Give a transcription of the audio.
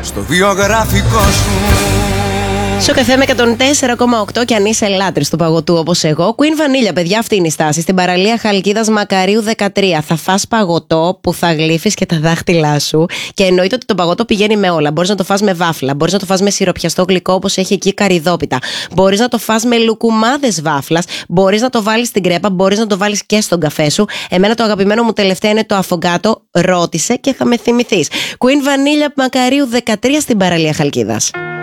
στο βιογραφικό σου. Στο καφέ με 104,8 και αν είσαι λάτρης του παγωτού όπως εγώ. Queen Vanilla, παιδιά, αυτή είναι η στάση. Στην παραλία Χαλκίδας Μακαρίου 13. Θα φας παγωτό που θα γλύφεις και τα δάχτυλά σου. Και εννοείται ότι το παγωτό πηγαίνει με όλα. Μπορείς να το φας με βάφλα, μπορείς να το φας με σιροπιαστό γλυκό όπως έχει εκεί καρυδόπιτα. Μπορείς να το φας με λουκουμάδες βάφλας. Μπορείς να το βάλεις στην κρέπα, μπορείς να το βάλεις και στον καφέ σου. Εμένα το αγαπημένο μου τελευταία είναι το αφογκάτο. Ρώτησε και θα με θυμηθείς. Queen Vanilla Μακαρίου 13 στην παραλία Χαλκίδας.